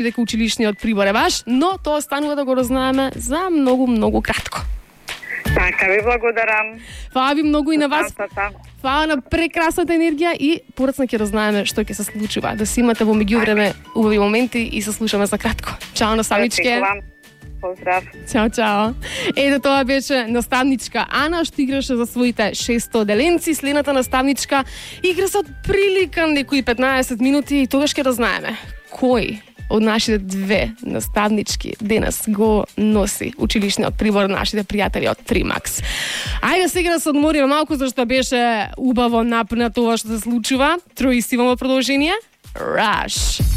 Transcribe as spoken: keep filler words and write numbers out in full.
дека училишниот прибор е ваш, но тоа останува да го разнаеме за многу, многу кратко. Така ви благодарам. Фала ви многу и на вас. Останцата. Фала на прекрасната енергија и порацна ќе разнаеме што ќе се случува. Да си имате во меѓувреме убави моменти и се слушаме за кратко. Чао, наставничке. Поздрав. Чао, чао. Ето тоа беше наставничка Ана, што играше за своите шестоста деленци. Следната наставничка игра за прилика некои петнаесет минути и тогаш ќе разнаеме кој од нашите две наставнички денес го носи училишниот прибор нашите пријатели од три макс. Ајде сега да се одмориме малку, зашто беше убаво напнато ова што се случува. Троисти во продолжение. Rush.